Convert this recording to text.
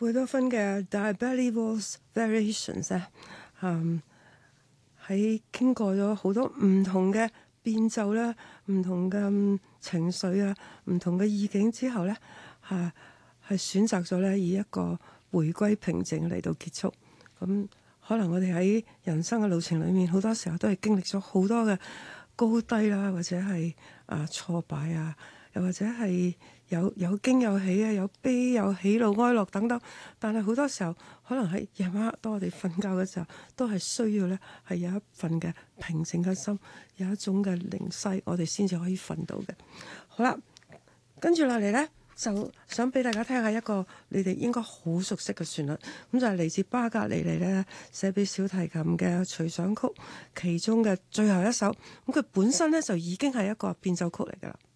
貝多芬嘅《Diabelli Waltz Variations》咧，喺經過咗好多唔同嘅變奏啦、唔同嘅情緒啊、唔同嘅意境之後咧，係選擇咗咧以一個回歸平靜嚟到結束。咁可能我哋喺人生嘅路程裏面，好多時候都係經歷咗好多嘅高低啦，或者係挫敗啊，又或者係有驚有喜啊，有悲有喜怒哀樂等等。但係好多時候，可能喺夜晚黑當我哋瞓覺嘅時候，都係需要咧係有一份嘅平靜嘅心，有一種嘅靈犀，我哋先至可以瞓到嘅。好啦，跟住落嚟咧，就想俾大家聽下一個你哋應該好熟悉嘅旋律，咁就係嚟自巴格尼尼咧寫俾小提琴嘅隨想曲其中嘅最後一首。咁佢本身咧就已經係一個變奏曲嚟㗎啦。